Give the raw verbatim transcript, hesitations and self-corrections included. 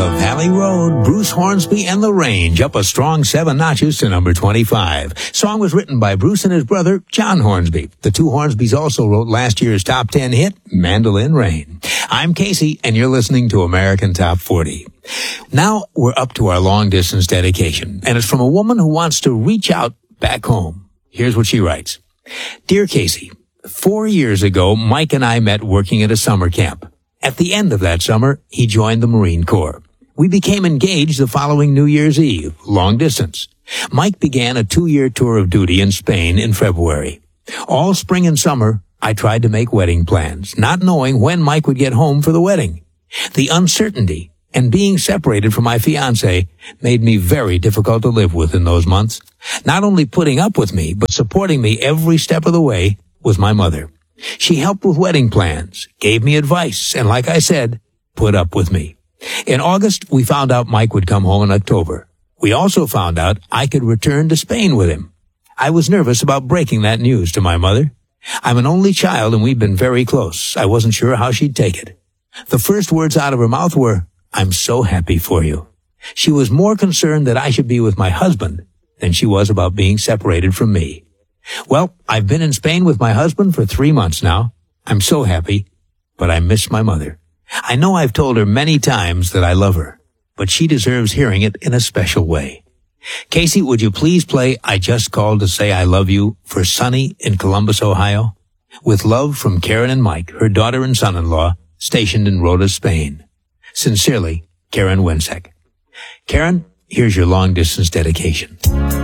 the Valley Road, Bruce Hornsby and the Range up a strong seven notches to number twenty-five. Song was written by Bruce and his brother, John Hornsby. The two Hornsbys also wrote last year's top ten hit, Mandolin Rain. I'm Casey, and you're listening to American Top forty. Now we're up to our long-distance dedication, and it's from a woman who wants to reach out back home. Here's what she writes. Dear Casey, four years ago, Mike and I met working at a summer camp. At the end of that summer, he joined the Marine Corps. We became engaged the following New Year's Eve, long distance. Mike began a two-year tour of duty in Spain in February. All spring and summer, I tried to make wedding plans, not knowing when Mike would get home for the wedding. The uncertainty and being separated from my fiancée made me very difficult to live with in those months. Not only putting up with me, but supporting me every step of the way was my mother. She helped with wedding plans, gave me advice, and like I said, put up with me. In August, we found out Mike would come home in October. We also found out I could return to Spain with him. I was nervous about breaking that news to my mother. I'm an only child and we've been very close. I wasn't sure how she'd take it. The first words out of her mouth were, I'm so happy for you. She was more concerned that I should be with my husband than she was about being separated from me. Well, I've been in Spain with my husband for three months now. I'm so happy, but I miss my mother. I know I've told her many times that I love her, but she deserves hearing it in a special way. Casey, would you please play I Just Called to Say I Love You for Sunny in Columbus, Ohio? With love from Karen and Mike, her daughter and son-in-law, stationed in Rota, Spain. Sincerely, Karen Winsek. Karen, here's your long-distance dedication.